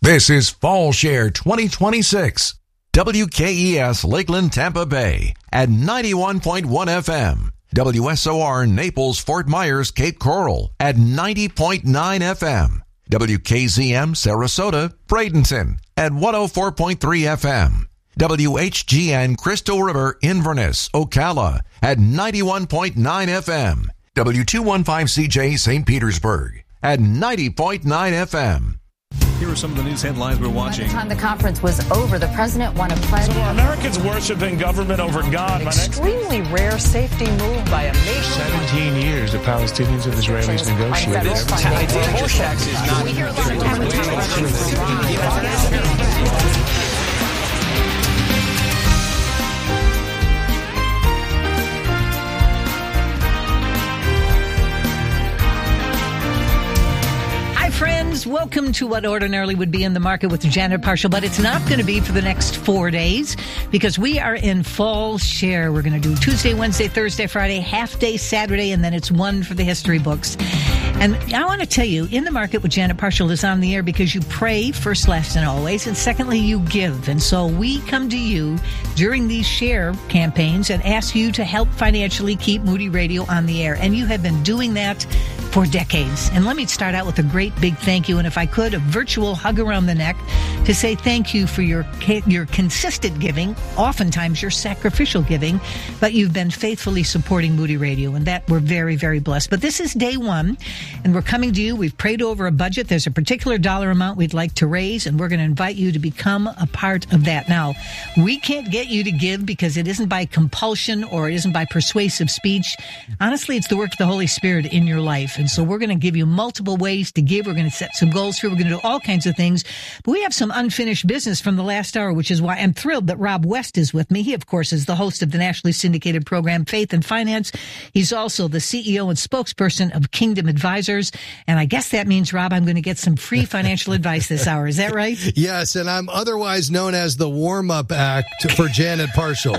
This is Fall Share 2026. WKES Lakeland, Tampa Bay at 91.1 FM. WSOR Naples, Fort Myers, Cape Coral at 90.9 FM. WKZM Sarasota, Bradenton at 104.3 FM. WHGN Crystal River, Inverness, Ocala at 91.9 FM. W215CJ St. Petersburg at 90.9 FM. Here are some of the news headlines we're watching. By the time the conference was over, the president won a pledge. So are Americans worshiping government over God? An extremely rare safety move by a nation. 17 years the Palestinians and Israelis negotiated. We hear a lot of friends, welcome to what ordinarily would be in the market with Janet Parshall, but it's not going to be for the next 4 days because we are in Fall Share. We're going to do Tuesday, Wednesday, Thursday, Friday, half day Saturday, and then it's one for the history books. And I want to tell you, In the Market with Janet Parshall is on the air because you pray first, last, and always, and secondly, you give. And so we come to you during these share campaigns and ask you to help financially keep Moody Radio on the air. And you have been doing that for decades. And let me start out with a great big thank you, and if I could, a virtual hug around the neck to say thank you for your consistent giving, oftentimes your sacrificial giving, but you've been faithfully supporting Moody Radio, and that we're very, very blessed. But this is day one, and we're coming to you. We've prayed over a budget. There's a particular dollar amount we'd like to raise, and we're going to invite you to become a part of that. Now, we can't get you to give because it isn't by compulsion or it isn't by persuasive speech. Honestly, it's the work of the Holy Spirit in your life. And so we're going to give you multiple ways to give. We're going to set some goals here. We're going to do all kinds of things. But we have some unfinished business from the last hour, which is why I'm thrilled that Rob West is with me. He, of course, is the host of the nationally syndicated program Faith and Finance. He's also the CEO and spokesperson of Kingdom Advisors. And I guess that means, Rob, I'm going to get some free financial advice this hour. Is that right? Yes, and I'm otherwise known as the warm-up act for Janet Parshall.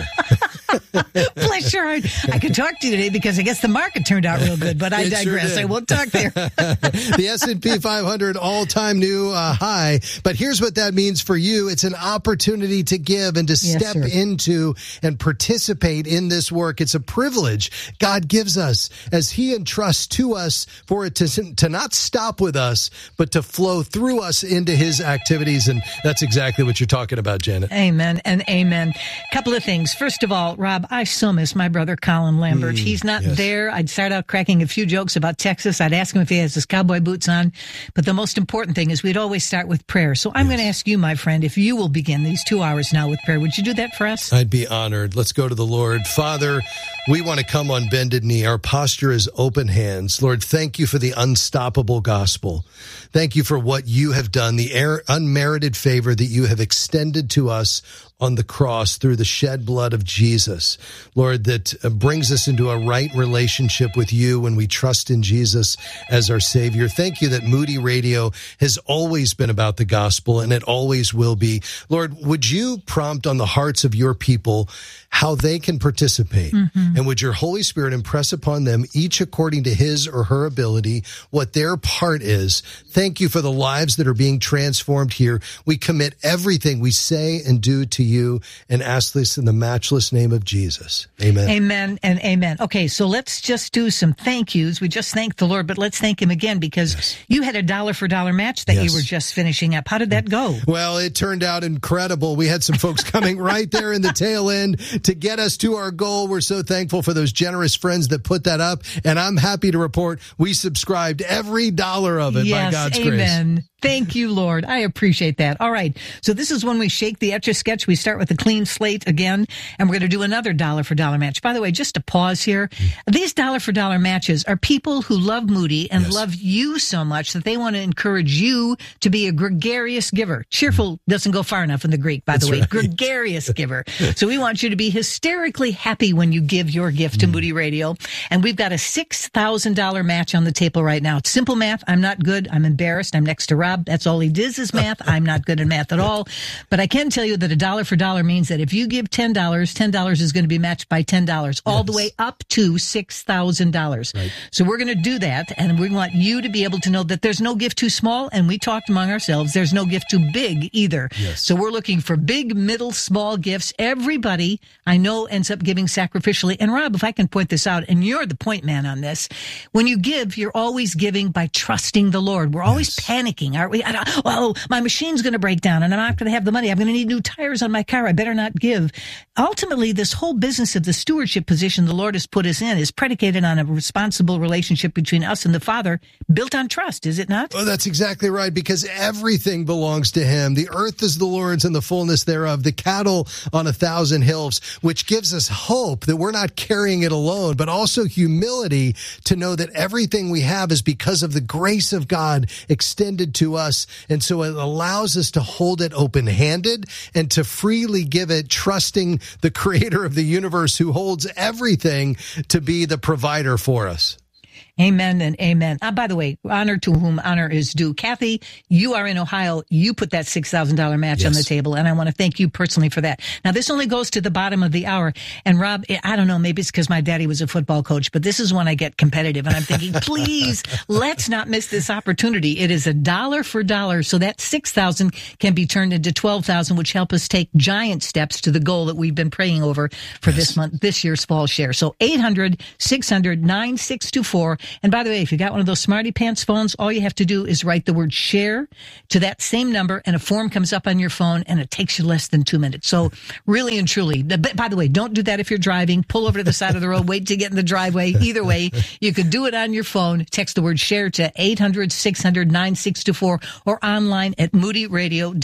Bless your heart. I could talk to you today because I guess the market turned out real good, but I digress. Sure, I won't talk there. The S&P 500 all-time new high. But here's what that means for you. It's an opportunity to give and to step into and participate in this work. It's a privilege God gives us as he entrusts to us for it to not stop with us, but to flow through us into his activities. And that's exactly what you're talking about, Janet. Amen and amen. Couple of things. First of all, Rob, I so miss my brother Colin Lambert. He's not there. I'd start out cracking a few jokes about Texas. I'd ask him if he has his cowboy boots on. But the most important thing is we'd always start with prayer. So I'm going to ask you, my friend, if you will begin these 2 hours now with prayer. Would you do that for us? I'd be honored. Let's go to the Lord. Father, we want to come on bended knee. Our posture is open hands. Lord, thank you for the unstoppable gospel. Thank you for what you have done, the unmerited favor that you have extended to us on the cross through the shed blood of Jesus, Lord, that brings us into a right relationship with you when we trust in Jesus as our Savior. Thank you that Moody Radio has always been about the gospel, and it always will be. Lord, would you prompt on the hearts of your people how they can participate? And would your Holy Spirit impress upon them, each according to his or her ability, what their part is? Thank you for the lives that are being transformed here. We commit everything we say and do to you and ask this in the matchless name of Jesus. Amen. Amen and amen. Okay, so let's just do some thank yous. We just thanked the Lord, but let's thank him again because you had a dollar for dollar match that you were just finishing up. How did that go? Well, it turned out incredible. We had some folks coming right there in the tail end to get us to our goal. We're so thankful for those generous friends that put that up. And I'm happy to report we subscribed every dollar of it by God's grace. Amen. Thank you, Lord. I appreciate that. All right. So this is when we shake the Etch-a-Sketch. We start with a clean slate again, and we're going to do another dollar for dollar match. By the way, just to pause here, these dollar for dollar matches are people who love Moody and love you so much that they want to encourage you to be a gregarious giver. Cheerful doesn't go far enough in the Greek, by the way. Right. Gregarious giver. So we want you to be hysterically happy when you give your gift to Moody Radio. And we've got a $6,000 match on the table right now. It's simple math. I'm not good. I'm embarrassed. I'm next to Rob. Rob. That's all he does is math. I'm not good at math at all. But I can tell you that $1 for dollar means that if you give $10, $10 is going to be matched by $10, all the way up to $6,000. Right. So we're going to do that, and we want you to be able to know that there's no gift too small, and we talked among ourselves, there's no gift too big either. Yes. So we're looking for big, middle, small gifts. Everybody I know ends up giving sacrificially. And Rob, if I can point this out, and you're the point man on this, when you give, you're always giving by trusting the Lord. We're always panicking, aren't we? Oh, my machine's going to break down and I'm not going to have the money. I'm going to need new tires on my car. I better not give. Ultimately, this whole business of the stewardship position the Lord has put us in is predicated on a responsible relationship between us and the Father, built on trust, is it not? Well, that's exactly right, because everything belongs to him. The earth is the Lord's and the fullness thereof, the cattle on 1,000 hills, which gives us hope that we're not carrying it alone, but also humility to know that everything we have is because of the grace of God extended to us. And so it allows us to hold it open-handed and to freely give it, trusting the creator of the universe who holds everything to be the provider for us. Amen and amen. By the way, honor to whom honor is due. Kathy, you are in Ohio. You put that $6,000 match on the table, and I want to thank you personally for that. Now, this only goes to the bottom of the hour. And Rob, I don't know, maybe it's because my daddy was a football coach, but this is when I get competitive, and I'm thinking, please, let's not miss this opportunity. It is $1 for dollar, so that $6,000 can be turned into $12,000, which help us take giant steps to the goal that we've been praying over for this month, this year's fall share. So 800-600-9624. And by the way, if you got one of those Smarty Pants phones, all you have to do is write the word share to that same number, and a form comes up on your phone, and it takes you less than 2 minutes. So really and truly, by the way, don't do that if you're driving. Pull over to the side of the road, wait to get in the driveway. Either way, you could do it on your phone. Text the word share to 800-600-9624 or online at moodyradio.org,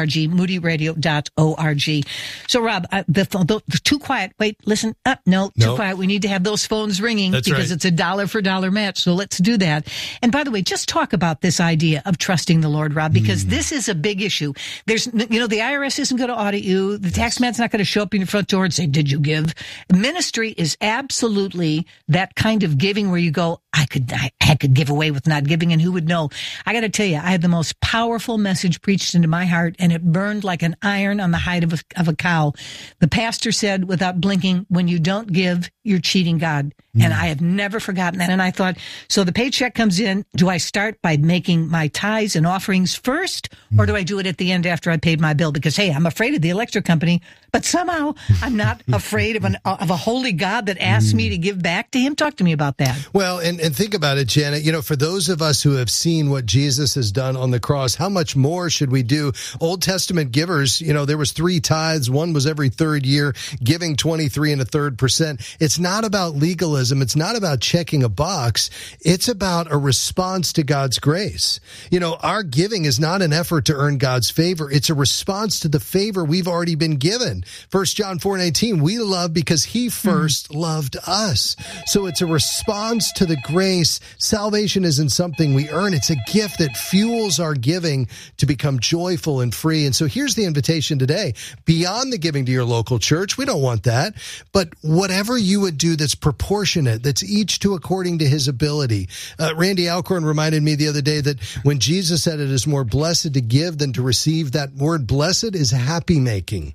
moodyradio.org. So Rob, the too quiet. Wait, listen. No, too quiet. We need to have those phones ringing. That's because it's $1 for dollar match. So let's do that. And by the way, just talk about this idea of trusting the Lord, Rob, because this is a big issue. There's, the IRS isn't going to audit you. The tax man's not going to show up in your front door and say, did you give? Ministry is absolutely that kind of giving where you go, I could give away with not giving, and who would know? I got to tell you, I had the most powerful message preached into my heart, and it burned like an iron on the hide of a cow. The pastor said without blinking, when you don't give, you're cheating God. And I have never forgotten that. And I thought, so the paycheck comes in. Do I start by making my tithes and offerings first, or do I do it at the end after I paid my bill? Because, hey, I'm afraid of the electric company, but somehow I'm not afraid of a holy God that asks me to give back to him. Talk to me about that. Well, and think about it, Janet. For those of us who have seen what Jesus has done on the cross, how much more should we do? Old Testament givers, there was 3 tithes. One was every third year, giving 23 1/3%. It's not about legalism. It's not about checking a box. It's about a response to God's grace. Our giving is not an effort to earn God's favor. It's a response to the favor we've already been given. 1 John 4:18, we love because he first loved us. So it's a response to the grace. Salvation isn't something we earn. It's a gift that fuels our giving to become joyful and free. And so here's the invitation today. Beyond the giving to your local church, we don't want that. But whatever you would do that's proportionate, that's each to according to his ability. Randy Alcorn reminded me the other day that when Jesus said it is more blessed to give than to receive, that word blessed is happy making.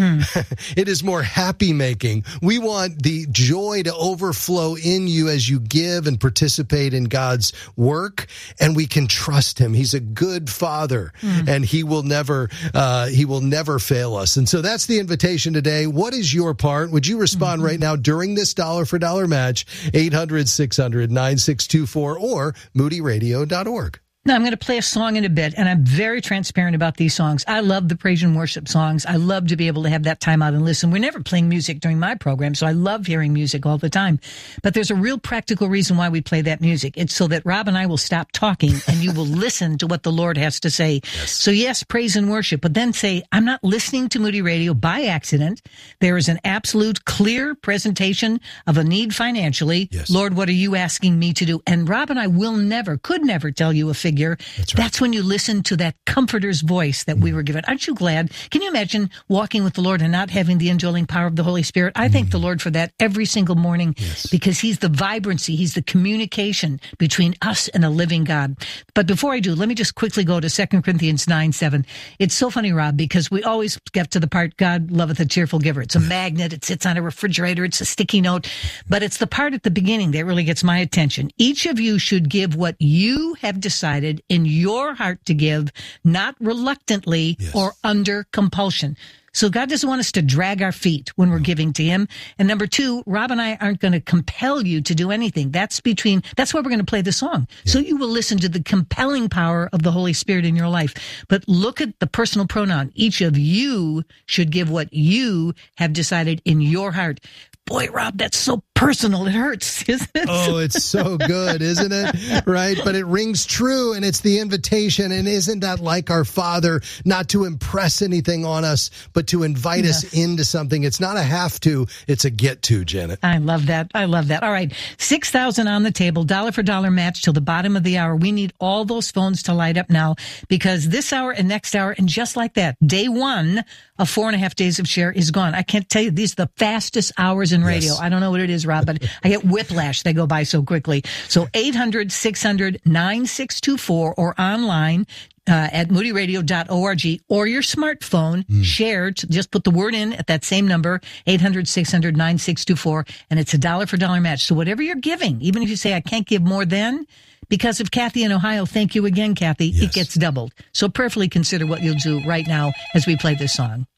It is more happy making. We want the joy to overflow in you as you give and participate in God's work, and we can trust him. He's a good father, and he will never fail us. And so that's the invitation today. What is your part? Would you respond right now during this $1 for dollar match? 800-600-9624 or moodyradio.org. Now, I'm going to play a song in a bit, and I'm very transparent about these songs. I love the praise and worship songs. I love to be able to have that time out and listen. We're never playing music during my program, so I love hearing music all the time. But there's a real practical reason why we play that music. It's so that Rob and I will stop talking, and you will listen to what the Lord has to say. Yes. So yes, praise and worship, but then say, I'm not listening to Moody Radio by accident. There is an absolute clear presentation of a need financially. Yes. Lord, what are you asking me to do? And Rob and I could never tell you a figure figure. That's when you listen to that comforter's voice that we were given. Aren't you glad? Can you imagine walking with the Lord and not having the indwelling power of the Holy Spirit? I thank the Lord for that every single morning because he's the vibrancy, he's the communication between us and a living God. But before I do, let me just quickly go to 2 Corinthians 9:7. It's so funny, Rob, because we always get to the part, God loveth a cheerful giver. It's a magnet. It sits on a refrigerator. It's a sticky note. But it's the part at the beginning that really gets my attention. Each of you should give what you have decided in your heart to give, not reluctantly or under compulsion. So God doesn't want us to drag our feet when we're giving to him. And number two, Rob and I aren't going to compel you to do anything. That's why we're going to play the song. Yeah. So you will listen to the compelling power of the Holy Spirit in your life. But look at the personal pronoun. Each of you should give what you have decided in your heart. Boy, Rob, that's so personal. It hurts, isn't it? Oh, it's so good, isn't it? Right? But it rings true, and it's the invitation. And isn't that like our Father, not to impress anything on us, but to invite us into something? It's not a have to, it's a get to, Janet. I love that. I love that. All right. 6,000 on the table, dollar for dollar match till the bottom of the hour. We need all those phones to light up now because this hour and next hour, and just like that, day one of 4.5 days of share is gone. I can't tell you, these are the fastest hours in radio. I don't know what it is, Rob, but I get whiplash. They go by so quickly. So 800-600-9624 or online at moodyradio.org or your smartphone, shared. Just put the word in at that same number, 800-600-9624, and it's a dollar for dollar match. So whatever you're giving, even if you say, I can't give more than, because of Kathy in Ohio, thank you again, Kathy, it gets doubled. So prayerfully consider what you'll do right now as we play this song.